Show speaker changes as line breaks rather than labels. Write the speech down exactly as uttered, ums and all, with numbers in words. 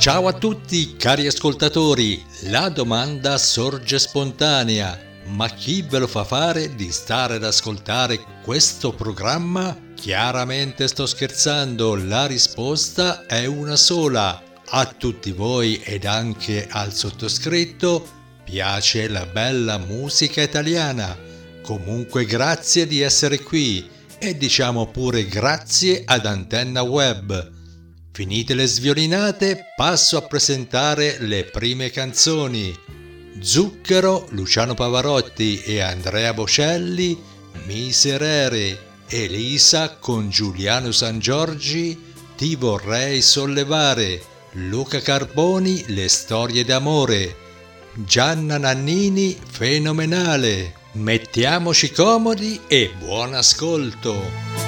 Ciao a tutti cari ascoltatori, la domanda sorge spontanea, ma chi ve lo fa fare di stare ad ascoltare questo programma? Chiaramente sto scherzando, la risposta è una sola. A tutti voi ed anche al sottoscritto piace la bella musica italiana. Comunque grazie di essere qui e diciamo pure grazie ad Antenna Web. Finite le sviolinate, passo a presentare le prime canzoni. Zucchero, Luciano Pavarotti e Andrea Bocelli, Miserere. Elisa con Giuliano Sangiorgi, Ti vorrei sollevare. Luca Carboni, Le storie d'amore. Gianna Nannini, Fenomenale. Mettiamoci comodi e buon ascolto.